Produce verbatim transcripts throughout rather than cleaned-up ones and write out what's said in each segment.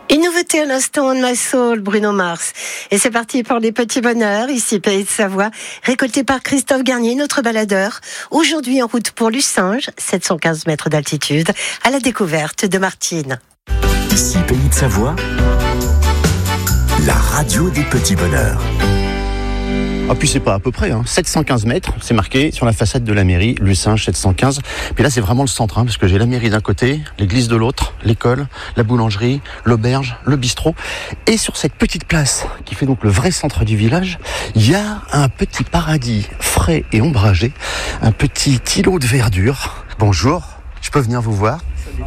Une nouveauté à l'instant, On My Soul, Bruno Mars. Et c'est parti pour les petits bonheurs, ici Pays de Savoie, récolté par Christophe Garnier, notre baladeur. Aujourd'hui en route pour Lucinge, sept cent quinze mètres d'altitude, à la découverte de Martine. Ici Pays de Savoie, la radio des petits bonheurs. Ah, puis c'est pas à peu près, hein. sept cent quinze mètres, c'est marqué sur la façade de la mairie, Lucinge sept cent quinze. Puis là, c'est vraiment le centre, hein, parce que j'ai la mairie d'un côté, l'église de l'autre, l'école, la boulangerie, l'auberge, le bistrot. Et sur cette petite place, qui fait donc le vrai centre du village, il y a un petit paradis frais et ombragé, un petit îlot de verdure. Bonjour, je peux venir vous voir ?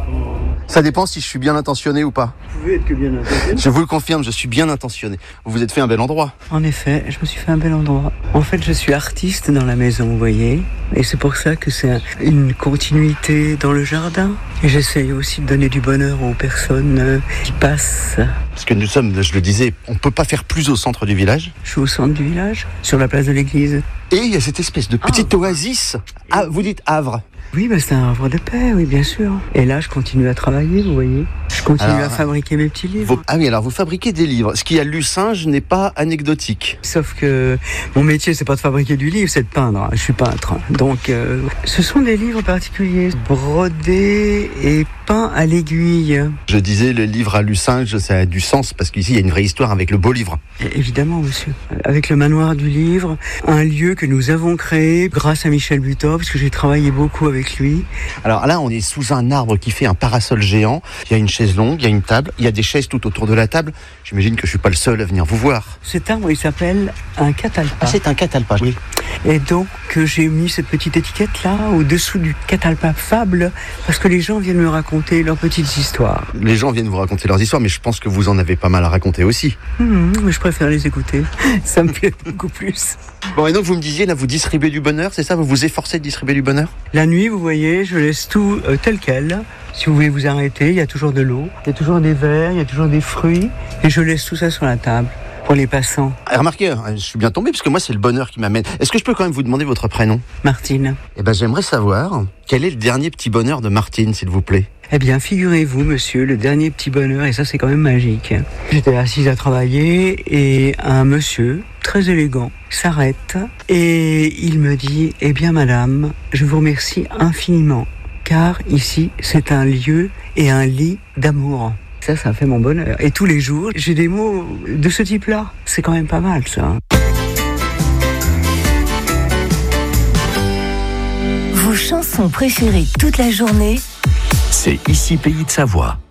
Ça dépend si je suis bien intentionné ou pas. Vous pouvez être que bien intentionné. Je vous le confirme, je suis bien intentionné. Vous vous êtes fait un bel endroit. En effet, je me suis fait un bel endroit. En fait, je suis artiste dans la maison, vous voyez. Et c'est pour ça que c'est une continuité dans le jardin. Et j'essaye aussi de donner du bonheur aux personnes qui passent. Parce que nous sommes, je le disais, on ne peut pas faire plus au centre du village. Je suis au centre du village, sur la place de l'église. Et il y a cette espèce de petite ah. oasis. Ah, vous dites Havre. Oui, bah c'est un havre de paix, oui, bien sûr. Et là, je continue à travailler, vous voyez. Je continue alors, à fabriquer mes petits livres. Vous... Ah oui, alors vous fabriquez des livres. Ce qui est à Lucinge n'est pas anecdotique. Sauf que mon métier, c'est pas de fabriquer du livre, c'est de peindre. Je suis peintre. Donc, euh, ce sont des livres particuliers, brodés et peints à l'aiguille. Je disais, le livre à Lucinge, ça a du sens, parce qu'ici, il y a une vraie histoire avec le beau livre. Et évidemment, monsieur. Avec le manoir du livre, un lieu que nous avons créé grâce à Michel Buteau, parce que j'ai travaillé beaucoup avec lui. Alors là, on est sous un arbre qui fait un parasol géant. Il y a une chaise longue, il y a une table, il y a des chaises tout autour de la table. J'imagine que je suis pas le seul à venir vous voir. Cet arbre, il s'appelle un catalpa. Ah, c'est un catalpa, oui. Et donc, j'ai mis cette petite étiquette-là au-dessous du catalpa fable, parce que les gens viennent me raconter leurs petites histoires. Les gens viennent vous raconter leurs histoires, mais je pense que vous en avez pas mal à raconter aussi. Mmh, mais je préfère les écouter. Ça me plaît beaucoup plus. Bon, et donc vous me disiez, là, vous distribuez du bonheur, c'est ça ? Vous vous efforcez de distribuer du bonheur ? La nuit, vous voyez, je laisse tout euh, tel quel. Si vous voulez vous arrêter, il y a toujours de l'eau, il y a toujours des verres, il y a toujours des fruits. Et je laisse tout ça sur la table pour les passants. Ah, remarquez, je suis bien tombé, parce que moi, c'est le bonheur qui m'amène. Est-ce que je peux quand même vous demander votre prénom ? Martine. Eh ben, j'aimerais savoir, quel est le dernier petit bonheur de Martine, s'il vous plaît ? Eh bien, figurez-vous, monsieur, le dernier petit bonheur, et ça, c'est quand même magique. J'étais assise à travailler, et un monsieur, très élégant, s'arrête, et il me dit, eh bien, madame, je vous remercie infiniment, car ici, c'est un lieu et un lit d'amour. Ça, ça fait mon bonheur. Et tous les jours, j'ai des mots de ce type-là. C'est quand même pas mal, ça. Vos chansons préférées toute la journée, c'est Ici Pays de Savoie.